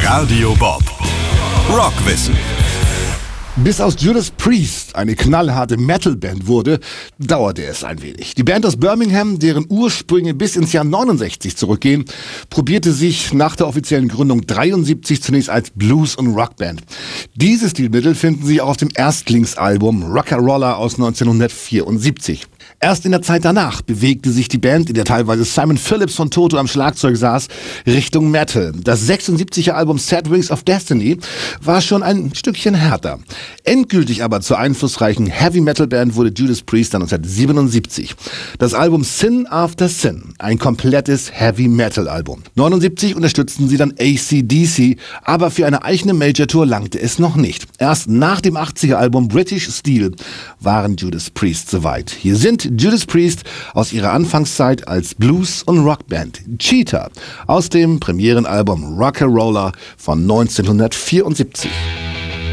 Radio Bob. Rockwissen. Bis aus Judas Priest eine knallharte Metalband wurde, dauerte es ein wenig. Die Band aus Birmingham, deren Ursprünge bis ins Jahr 69 zurückgehen, probierte sich nach der offiziellen Gründung 73 zunächst als Blues- und Rockband. Diese Stilmittel finden sich auch auf dem Erstlingsalbum Rock'n'Roller aus 1974. Erst in der Zeit danach bewegte sich die Band, in der teilweise Simon Phillips von Toto am Schlagzeug saß, Richtung Metal. Das 76er Album Sad Wings of Destiny war schon ein Stückchen härter. Endgültig aber zur einflussreichen Heavy-Metal-Band wurde Judas Priest dann 1977. Das Album Sin After Sin, ein komplettes Heavy-Metal-Album. 79 unterstützten sie dann AC/DC, aber für eine eigene Major-Tour langte es noch nicht. Erst nach dem 80er-Album British Steel waren Judas Priest soweit. Hier sind Judas Priest aus ihrer Anfangszeit als Blues- und Rockband. Cheetah aus dem Premierenalbum Rock'n'Roller von 1974.